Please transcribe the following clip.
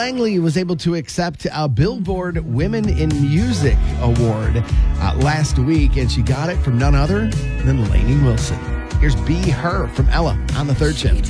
Langley was able to accept a Billboard Women in Music Award last week, and she got it from none other than Lainey Wilson. Here's Be Her from Ella on the third shift.